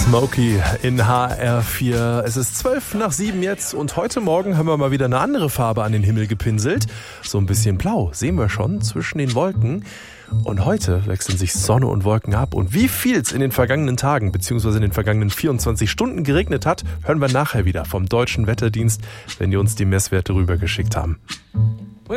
Smokey in HR4. Es ist 6:12 jetzt und heute Morgen haben wir mal wieder eine andere Farbe an den Himmel gepinselt. So ein bisschen blau sehen wir schon zwischen den Wolken. Und heute wechseln sich Sonne und Wolken ab. Und wie viel es in den vergangenen Tagen bzw. in den vergangenen 24 Stunden geregnet hat, hören wir nachher wieder vom Deutschen Wetterdienst, wenn die uns die Messwerte rübergeschickt haben.